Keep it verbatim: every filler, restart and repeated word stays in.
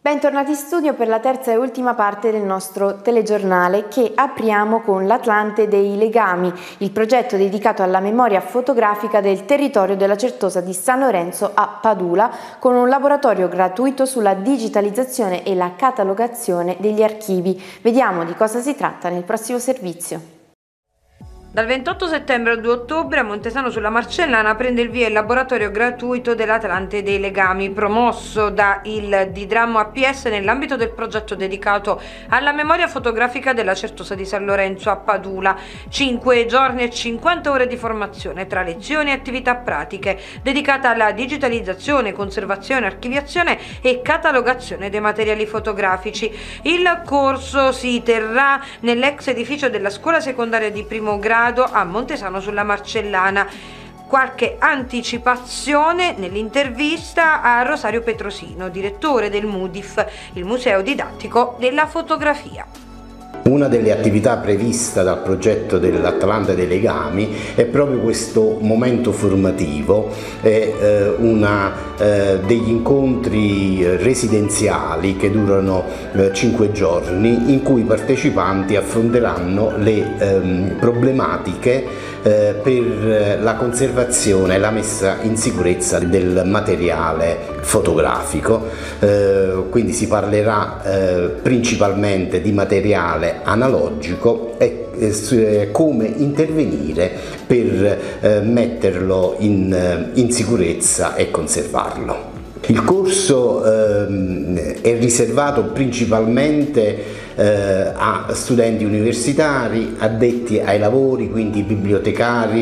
Bentornati in studio per la terza e ultima parte del nostro telegiornale che apriamo con l'Atlante dei Legami, il progetto dedicato alla memoria fotografica del territorio della Certosa di San Lorenzo a Padula, con un laboratorio gratuito sulla digitalizzazione e la catalogazione degli archivi. Vediamo di cosa si tratta nel prossimo servizio. Dal ventotto settembre al due ottobre a Montesano sulla Marcellana prende il via il laboratorio gratuito dell'Atlante dei Legami, promosso da il Didrammo A P S nell'ambito del progetto dedicato alla memoria fotografica della Certosa di San Lorenzo a Padula. Cinque giorni e cinquanta ore di formazione tra lezioni e attività pratiche, dedicata alla digitalizzazione, conservazione, archiviazione e catalogazione dei materiali fotografici. Il corso si terrà nell'ex edificio della scuola secondaria di primo grado a Montesano sulla Marcellana. Qualche anticipazione nell'intervista a Rosario Petrosino, direttore del MUDIF, il Museo Didattico della Fotografia. Una delle attività prevista dal progetto dell'Atlante dei Legami è proprio questo momento formativo, è eh, una, eh, degli incontri residenziali che durano eh, cinque giorni, in cui i partecipanti affronteranno le ehm, problematiche eh, per la conservazione e la messa in sicurezza del materiale fotografico. Eh, quindi si parlerà eh, principalmente di materiale analogico e eh, come intervenire per eh, metterlo in, in sicurezza e conservarlo. Il corso eh, è riservato principalmente eh, a studenti universitari, addetti ai lavori, quindi bibliotecari,